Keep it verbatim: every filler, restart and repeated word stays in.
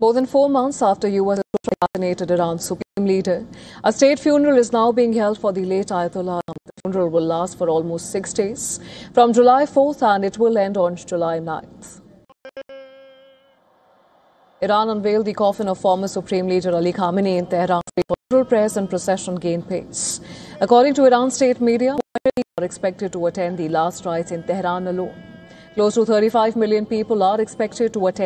More than four months after U S assassinated Iran's supreme leader, a state funeral is now being held for the late Ayatollah. The funeral will last for almost six days, from July fourth, and it will end on July ninth. Iran unveiled the coffin of former Supreme Leader Ali Khamenei in Tehran. Funeral prayers and procession gained pace. According to Iran state media, millions are expected to attend the last rites in Tehran alone. Close to thirty-five million people are expected to attend